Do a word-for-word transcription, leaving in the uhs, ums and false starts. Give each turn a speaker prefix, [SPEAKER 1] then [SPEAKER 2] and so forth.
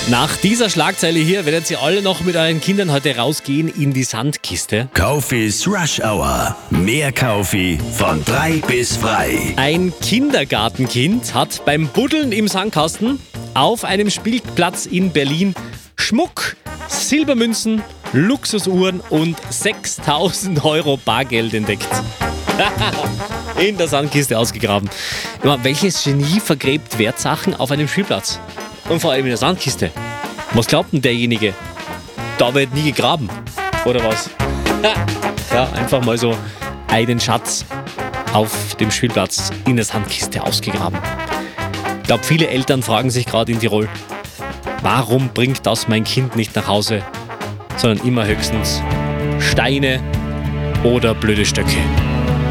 [SPEAKER 1] Nach dieser Schlagzeile hier werdet ihr alle noch mit euren Kindern heute rausgehen in die Sandkiste.
[SPEAKER 2] Kaufis Rush Hour. Mehr Kaufi von drei bis frei.
[SPEAKER 1] Ein Kindergartenkind hat beim Buddeln im Sandkasten auf einem Spielplatz in Berlin Schmuck, Silbermünzen, Luxusuhren und sechstausend Euro Bargeld entdeckt. In der Sandkiste ausgegraben. Ja, welches Genie vergräbt Wertsachen auf einem Spielplatz? Und vor allem in der Sandkiste. Was glaubt denn derjenige? Da wird nie gegraben. Oder was? Ja, einfach mal so einen Schatz auf dem Spielplatz in der Sandkiste ausgegraben. Ich glaube, viele Eltern fragen sich gerade in Tirol, warum bringt das mein Kind nicht nach Hause, sondern immer höchstens Steine oder blöde Stöcke.